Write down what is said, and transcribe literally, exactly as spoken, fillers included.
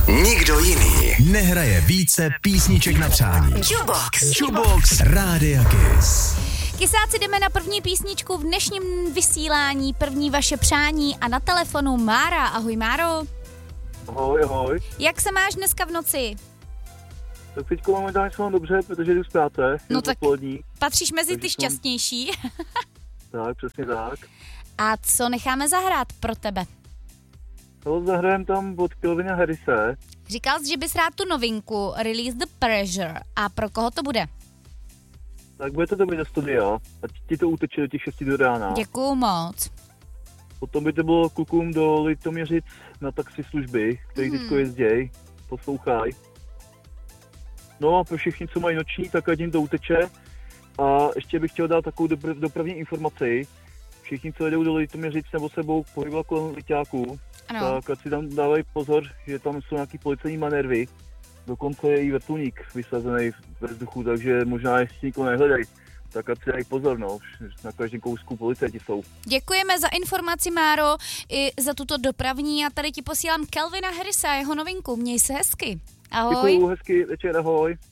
Nikdo jiný nehraje více písniček na přání. Jukebox. Jukebox Rádia Kiss. Kysáci, jdeme na první písničku v dnešním vysílání, první vaše přání a na telefonu Mára. Ahoj Máro. Ahoj, ahoj. Jak se máš dneska v noci? Tak teďko momentálně se mám dobře, protože jdu z práce. No tak odpolední. Patříš mezi ty jsem- šťastnější. Tak, přesně tak. A co necháme zahrát pro tebe? No, zahrajeme tam od Calvina Harrise. Říkal jsi, že bys rád tu novinku Release the Pressure. A pro koho to bude? Tak bude to to být do studia. Ať ti to uteče do těch šesti do rána. Děkuju moc. Potom by to bylo klukům do Litoměřic na taxislužby, který Mhm. teďko jezděj, poslouchaj. No a pro všichni, co mají noční, tak ať jim to uteče. A ještě bych chtěl dát takovou dopr- dopravní informaci. Všichni, co jedou do Litoměřic nebo sebou pohybovat kolem Liťáků, Ano. tak ať si tam dávají pozor, že tam jsou nějaký policejní manévy. Dokonce je i vrtulník vysazený ve vzduchu, takže možná ještě nikoho nehledají. Tak ať si dají pozor, no. Na každém kousku policajti jsou. Děkujeme za informaci, Máro, i za tuto dopravní a tady ti posílám Calvina Harrise a jeho novinku. Měj se hezky. Ahoj. Děkuju, hezký večer, ahoj.